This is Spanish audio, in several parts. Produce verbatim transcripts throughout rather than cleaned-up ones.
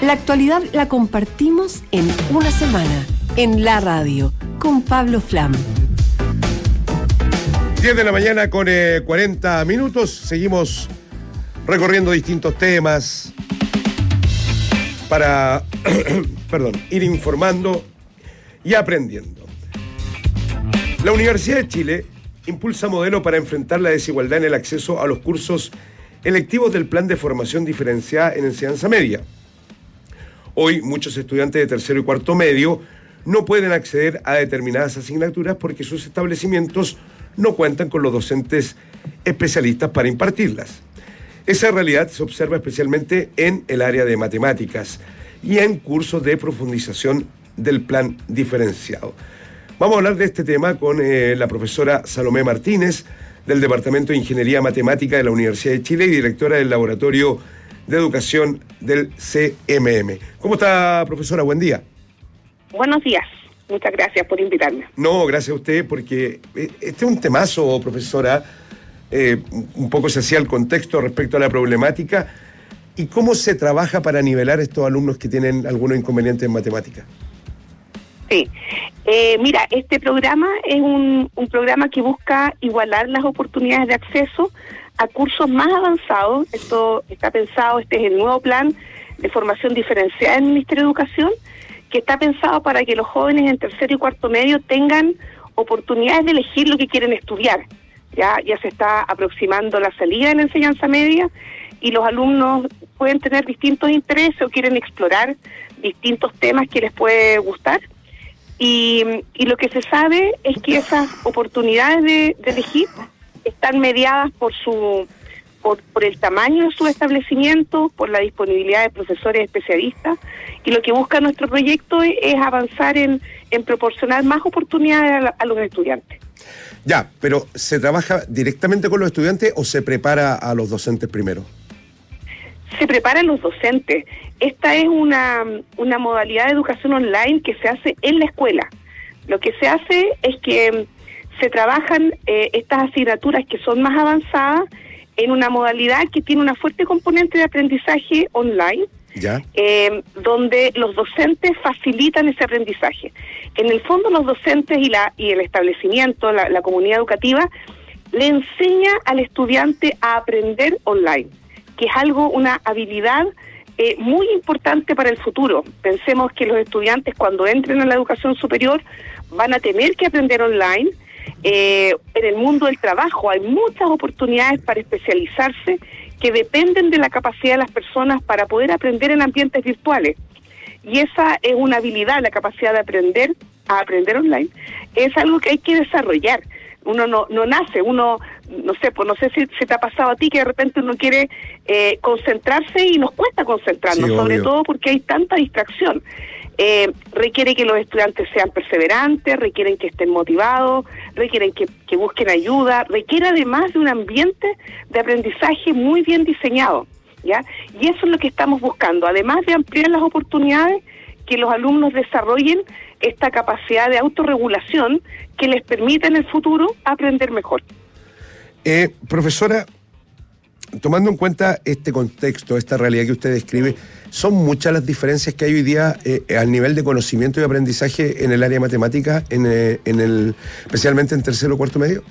La actualidad la compartimos en una semana, en la radio, con Pablo Flam. diez de la mañana con eh, cuarenta minutos. Seguimos recorriendo distintos temas para perdón, ir informando y aprendiendo. La Universidad de Chile impulsa modelo para enfrentar la desigualdad en el acceso a los cursos electivos del Plan de Formación Diferenciada en Enseñanza Media. Hoy, muchos estudiantes de tercero y cuarto medio no pueden acceder a determinadas asignaturas porque sus establecimientos no cuentan con los docentes especialistas para impartirlas. Esa realidad se observa especialmente en el área de matemáticas y en cursos de profundización del plan diferenciado. Vamos a hablar de este tema con eh, la profesora Salomé Martínez, del Departamento de Ingeniería Matemática de la Universidad de Chile y directora del Laboratorio de Educación del C M M. ¿Cómo está, profesora? Buen día. Buenos días. Muchas gracias por invitarme. No, gracias a usted, porque este es un temazo, profesora. Eh, un poco se hacía el contexto respecto a la problemática y cómo se trabaja para nivelar estos alumnos que tienen algunos inconvenientes en matemáticas. Sí. Eh, mira, este programa es un, un programa que busca igualar las oportunidades de acceso a cursos más avanzados. Esto está pensado, este es el nuevo plan de formación diferenciada del Ministerio de Educación, que está pensado para que los jóvenes en tercero y cuarto medio tengan oportunidades de elegir lo que quieren estudiar. Ya, ya se está aproximando la salida de la enseñanza media y los alumnos pueden tener distintos intereses o quieren explorar distintos temas que les puede gustar. Y, y lo que se sabe es que esas oportunidades de, de elegir están mediadas por su por, por el tamaño de su establecimiento, por la disponibilidad de profesores especialistas, y lo que busca nuestro proyecto es, es avanzar en, en proporcionar más oportunidades a, la, a los estudiantes. Ya, pero ¿se trabaja directamente con los estudiantes o se prepara a los docentes primero? Se preparan los docentes. Esta es una, una modalidad de educación online que se hace en la escuela. Lo que se hace es que se trabajan eh, estas asignaturas que son más avanzadas en una modalidad que tiene una fuerte componente de aprendizaje online, ¿ya? Eh, donde los docentes facilitan ese aprendizaje. En el fondo, los docentes y, la, y el establecimiento, la, la comunidad educativa, le enseña al estudiante a aprender online, que es algo, una habilidad eh, muy importante para el futuro. Pensemos que los estudiantes, cuando entren a la educación superior, van a tener que aprender online. Eh, en el mundo del trabajo hay muchas oportunidades para especializarse que dependen de la capacidad de las personas para poder aprender en ambientes virtuales. Y esa es una habilidad, la capacidad de aprender a aprender online, es algo que hay que desarrollar. Uno no, no nace, uno, no sé, pues no sé si se te ha pasado a ti que de repente uno quiere eh, concentrarse y nos cuesta concentrarnos, sí, sobre todo porque hay tanta distracción. Eh, requiere que los estudiantes sean perseverantes, requieren que estén motivados, requieren que, que busquen ayuda, requiere además de un ambiente de aprendizaje muy bien diseñado, ¿ya? Y eso es lo que estamos buscando, además de ampliar las oportunidades, que los alumnos desarrollen esta capacidad de autorregulación que les permita en el futuro aprender mejor. Eh, profesora, tomando en cuenta este contexto, esta realidad que usted describe, ¿son muchas las diferencias que hay hoy día eh, al nivel de conocimiento y aprendizaje en el área de matemática, en, eh, en el, especialmente en tercero o cuarto medio?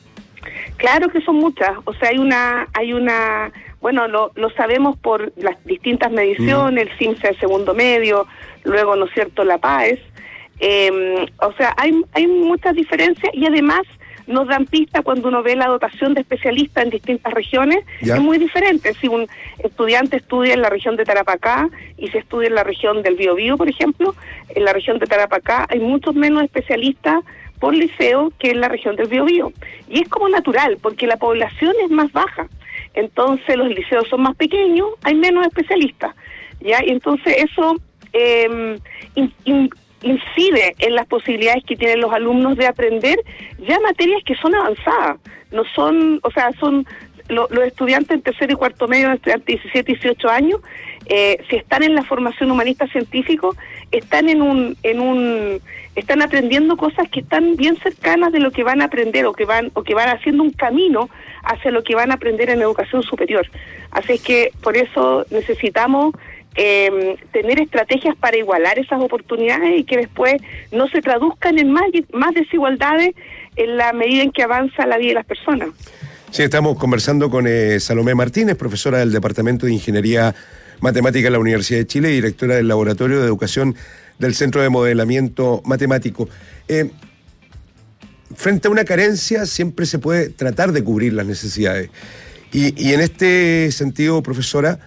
Claro que son muchas, o sea, hay una, hay una, bueno, lo, lo sabemos por las distintas mediciones, mm. el CIMSE de segundo medio, luego, ¿no es cierto?, la PAES, eh, o sea, hay, hay muchas diferencias y además nos dan pista cuando uno ve la dotación de especialistas en distintas regiones, ¿ya? Es muy diferente. Si un estudiante estudia en la región de Tarapacá y se estudia en la región del Biobío, por ejemplo, en la región de Tarapacá hay muchos menos especialistas por liceo que en la región del Biobío. Y es como natural, porque la población es más baja. Entonces los liceos son más pequeños, hay menos especialistas, ¿ya? Y entonces eso eh, in, in, incide en las posibilidades que tienen los alumnos de aprender ya materias que son avanzadas. No son, o sea, son lo, los estudiantes en tercero y cuarto medio, estudiantes de diecisiete, dieciocho años, eh, si están en la formación humanista científico, están en un, en un, están aprendiendo cosas que están bien cercanas de lo que van a aprender o que van, o que van haciendo un camino hacia lo que van a aprender en educación superior. Así es que por eso necesitamos eh, tener estrategias para igualar esas oportunidades y que después no se traduzcan en más, más desigualdades en la medida en que avanza la vida de las personas. Sí, estamos conversando con eh, Salomé Martínez, profesora del Departamento de Ingeniería Matemática de la Universidad de Chile y directora del Laboratorio de Educación del Centro de Modelamiento Matemático. Eh, frente a una carencia siempre se puede tratar de cubrir las necesidades. Y, y en este sentido, profesora,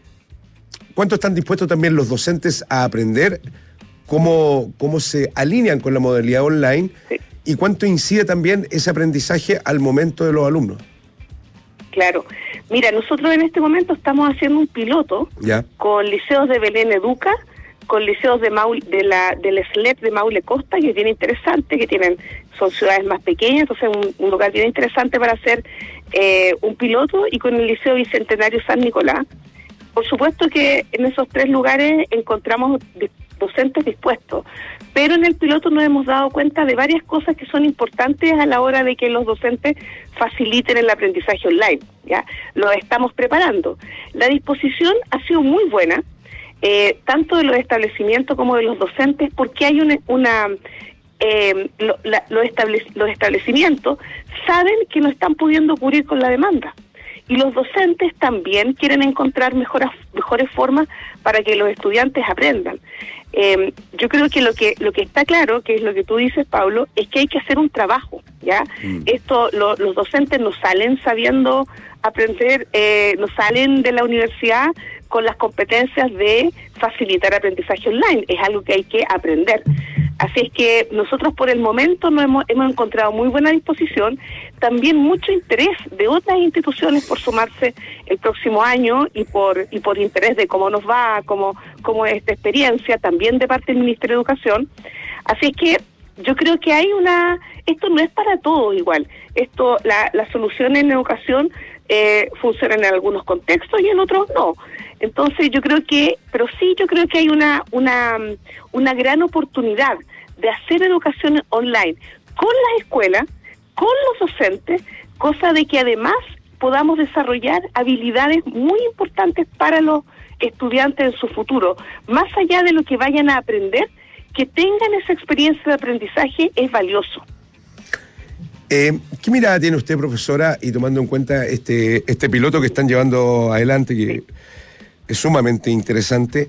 ¿cuánto están dispuestos también los docentes a aprender? ¿Cómo, cómo se alinean con la modalidad online? Sí. ¿Y cuánto incide también ese aprendizaje al momento de los alumnos? Claro. Mira, nosotros en este momento estamos haciendo un piloto ¿Ya? con liceos de Belén Educa, con liceos de Maule, de la del S L E P de Maule Costa, que es bien interesante, que tienen son ciudades más pequeñas, entonces un, un lugar bien interesante para hacer eh, un piloto, y con el Liceo Bicentenario San Nicolás. Por supuesto que en esos tres lugares encontramos docentes dispuestos, pero en el piloto nos hemos dado cuenta de varias cosas que son importantes a la hora de que los docentes faciliten el aprendizaje online. Ya lo estamos preparando. La disposición ha sido muy buena, eh, tanto de los establecimientos como de los docentes, porque hay una... una eh, lo, la, los, establec- los establecimientos saben que no están pudiendo cubrir con la demanda. Y los docentes también quieren encontrar mejoras, mejores formas para que los estudiantes aprendan. Eh, yo creo que lo que lo que está claro, que es lo que tú dices, Pablo, es que hay que hacer un trabajo, ¿ya? Mm. Esto, lo, los docentes no salen sabiendo aprender, eh, no salen de la universidad con las competencias de facilitar aprendizaje online, es algo que hay que aprender. Así es que nosotros por el momento no hemos, hemos encontrado muy buena disposición, también mucho interés de otras instituciones por sumarse el próximo año y por y por interés de cómo nos va, cómo, cómo es esta experiencia, también de parte del Ministerio de Educación. Así es que yo creo que hay una... Esto no es para todos igual. Esto, la, la solución en educación eh, funciona en algunos contextos y en otros no. Entonces yo creo que, pero sí yo creo que hay una, una, una gran oportunidad de hacer educación online con las escuelas, con los docentes, cosa de que además podamos desarrollar habilidades muy importantes para los estudiantes en su futuro. Más allá de lo que vayan a aprender, que tengan esa experiencia de aprendizaje es valioso. Eh, ¿Qué mirada tiene usted, profesora, y tomando en cuenta este, este piloto que están llevando adelante, que sí. es sumamente interesante,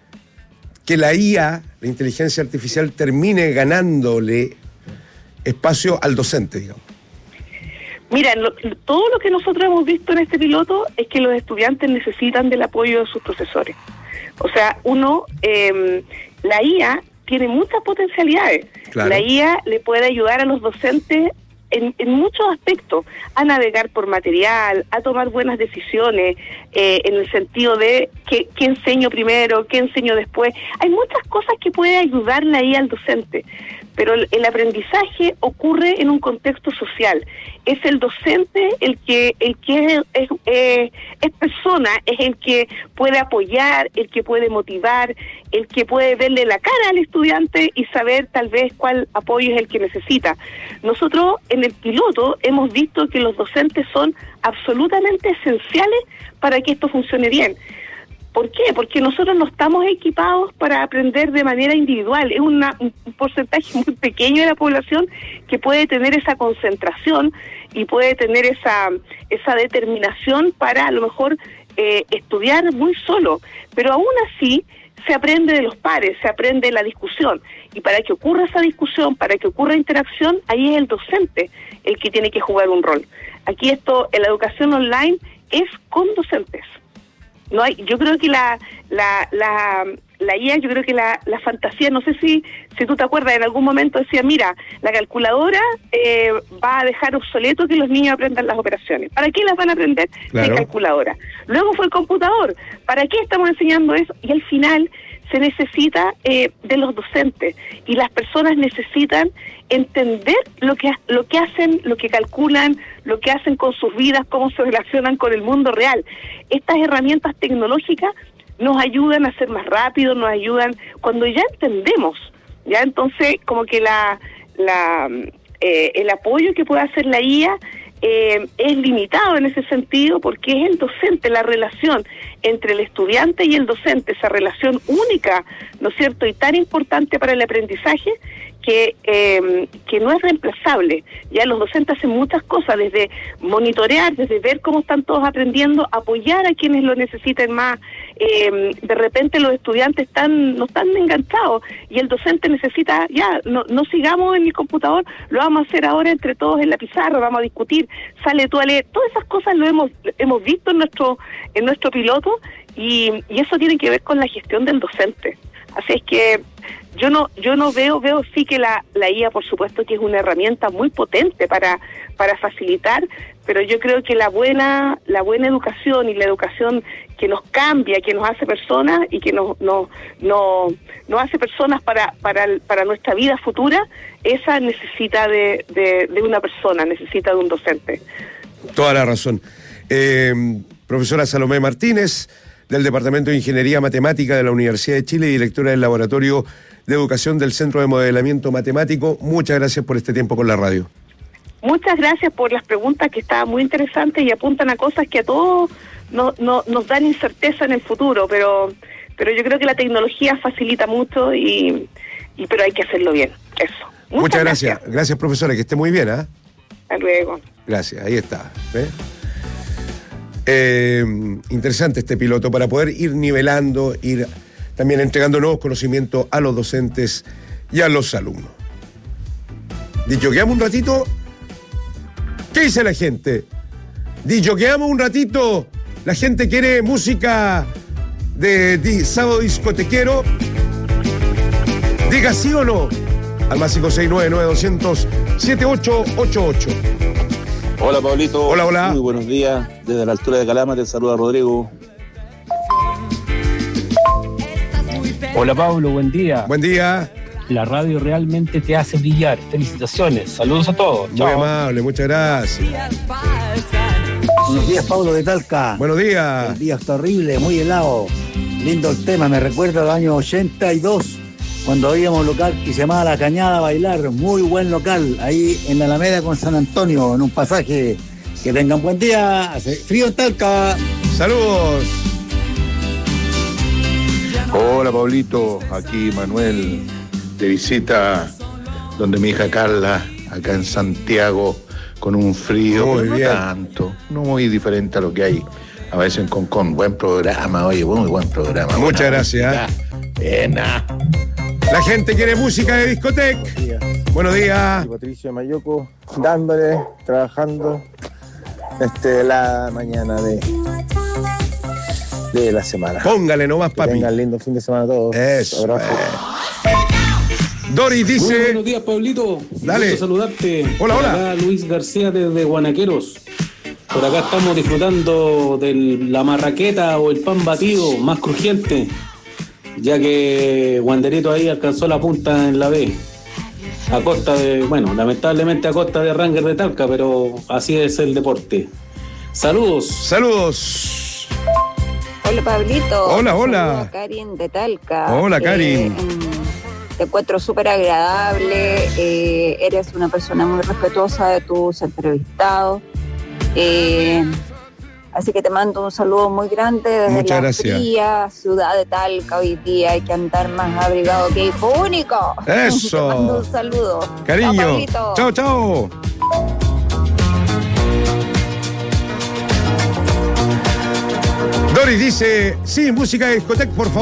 que la I A, la inteligencia artificial, termine ganándole espacio al docente, digamos? Mira, lo, todo lo que nosotros hemos visto en este piloto es que los estudiantes necesitan del apoyo de sus profesores. O sea, uno, eh, la I A tiene muchas potencialidades. Claro. La I A le puede ayudar a los docentes en, en muchos aspectos, a navegar por material, a tomar buenas decisiones, eh, en el sentido de qué, qué enseño primero, qué enseño después. Hay muchas cosas que puede ayudar la I A al docente, pero el, el aprendizaje ocurre en un contexto social. Es el docente el que el que es, es, es, es persona, es el que puede apoyar, el que puede motivar, el que puede verle la cara al estudiante y saber tal vez cuál apoyo es el que necesita. Nosotros en el piloto hemos visto que los docentes son absolutamente esenciales para que esto funcione bien. ¿Por qué? Porque nosotros no estamos equipados para aprender de manera individual. Es una, un porcentaje muy pequeño de la población que puede tener esa concentración y puede tener esa, esa determinación para a lo mejor eh, estudiar muy solo. Pero aún así se aprende de los pares, se aprende de la discusión. Y para que ocurra esa discusión, para que ocurra interacción, ahí es el docente el que tiene que jugar un rol. Aquí esto, en la educación online, es con docentes. No hay, yo creo que la la la, la I A, yo creo que la, la fantasía, no sé si si tú te acuerdas, en algún momento decía, mira, la calculadora eh, va a dejar obsoleto que los niños aprendan las operaciones. ¿Para qué las van a aprender? Claro. De calculadora. Luego fue el computador. ¿Para qué estamos enseñando eso? Y al final se necesita eh, de los docentes, y las personas necesitan entender lo que lo que hacen, lo que calculan, lo que hacen con sus vidas, cómo se relacionan con el mundo real. Estas herramientas tecnológicas nos ayudan a ser más rápidos, nos ayudan cuando ya entendemos, ya entonces como que la, la eh, el apoyo que puede hacer la I A eh, es limitado en ese sentido, porque es el docente, la relación entre el estudiante y el docente, esa relación única, ¿no es cierto?, y tan importante para el aprendizaje, que eh, que no es reemplazable. Ya los docentes hacen muchas cosas, desde monitorear, desde ver cómo están todos aprendiendo, apoyar a quienes lo necesiten más. Eh, de repente los estudiantes están no están enganchados y el docente necesita, ya, no, no sigamos en el computador, lo vamos a hacer ahora entre todos en la pizarra, vamos a discutir, sale tú a leer. Todas esas cosas lo hemos hemos visto en nuestro en nuestro piloto y, y eso tiene que ver con la gestión del docente. Así es que yo no yo no veo veo sí que la, la I A, por supuesto, que es una herramienta muy potente para para facilitar, pero yo creo que la buena la buena educación y la educación que nos cambia, que nos hace personas y que nos nos nos, nos hace personas para para para nuestra vida futura, esa necesita de, de, de una persona, necesita de un docente. Toda la razón. Eh, profesora Salomé Martínez, del Departamento de Ingeniería Matemática de la Universidad de Chile y directora del Laboratorio de Educación del Centro de Modelamiento Matemático, muchas gracias por este tiempo con la radio. Muchas gracias por las preguntas, que estaban muy interesantes y apuntan a cosas que a todos no, no, nos dan incerteza en el futuro, pero pero yo creo que la tecnología facilita mucho y, y pero hay que hacerlo bien, eso. Muchas, muchas gracias. gracias. Gracias, profesora, que esté muy bien, ¿ah? ¿eh? Hasta luego. Gracias, ahí está. ¿eh? Eh, interesante este piloto para poder ir nivelando, ir también entregando nuevos conocimientos a los docentes y a los alumnos. Disjoqueamos un ratito. ¿Qué dice la gente? Disjoqueamos un ratito. La gente quiere música de, de sábado discotequero. Diga sí o no al más cinco seis nueve nueve doscientos siete ocho ocho ocho. Hola, Pablito. Hola, hola. Muy buenos días. Desde la altura de Calama te saluda Rodrigo. Hola, Pablo, buen día. Buen día. La radio realmente te hace brillar. Felicitaciones. Saludos a todos. Muy Chao. amable, muchas gracias. Buenos días, Pablo de Talca. Buenos días. El día está horrible, muy helado. Lindo el tema, me recuerda al año ochenta y dos, cuando habíamos un local que se llamaba La Cañada a Bailar. Muy buen local, ahí en la Alameda con San Antonio, en un pasaje. Que tengan buen día. Hace frío en Talca. Saludos. Hola, Pablito, aquí Manuel de visita donde mi hija Carla, acá en Santiago, con un frío, muy pero no bien. tanto, no muy diferente a lo que hay a veces en Concón. Buen programa, oye, muy buen programa. Muchas buena gracias. música. Buena. La gente quiere música de discoteca. Buenos días. Patricio Mayoco, dándole, trabajando este la mañana de, de la semana. Póngale nomás, Que papi. tengan lindo fin de semana a todos. Eso. Abrazo. Doris Muy dice. buenos días, Pablito. Dale. Gusto saludarte. Hola, Por hola. acá Luis García desde Guanaqueros. Por acá estamos disfrutando de la marraqueta o el pan batido más crujiente, ya que Wanderito ahí alcanzó la punta en la B. A costa de, bueno, lamentablemente a costa de Ranger de Talca, pero así es el deporte. Saludos. Saludos. Hola, Pablito. Hola, hola. Saluda a Karin de Talca. Hola, Eh, Karin. mm, te encuentro súper agradable. Eh, eres una persona muy respetuosa de tus entrevistados. Eh, así que te mando un saludo muy grande desde Muchas la gracias. fría ciudad de Talca. Hoy día hay que andar más abrigado que hijo único. Eso. Te mando un saludo. Cariño. Chao, Pablito. Chao, chao. Doris dice, sí, música de discoteca, por favor.